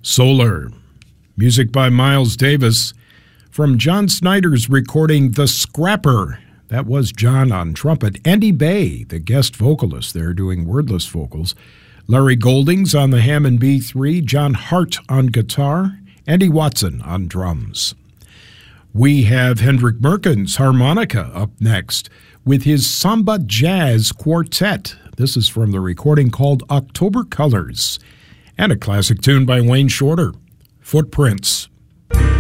Solar. Music by Miles Davis. From John Snyder's recording The Scrapper. That was John on trumpet. Andy Bay, the guest vocalist there, doing wordless vocals. Larry Goldings on the Hammond B3. John Hart on guitar. Andy Watson on drums. We have Hendrik Merkens harmonica up next with his Samba Jazz Quartet. This is from the recording called October Colors. And a classic tune by Wayne Shorter, Footprints.